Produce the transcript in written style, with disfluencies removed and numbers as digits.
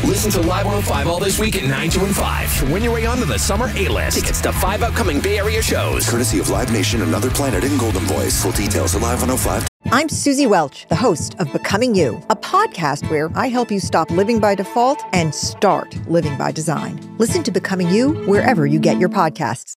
Listen to Live 105 all this week at 9, 2, and 5 to win your way onto the Summer A-List. Tickets to 5 upcoming Bay Area shows. Courtesy of Live Nation, Another Planet, and Golden Voice. Full details at Live 105. I'm Susie Welch, the host of Becoming You, a podcast where I help you stop living by default and start living by design. Listen to Becoming You wherever you get your podcasts.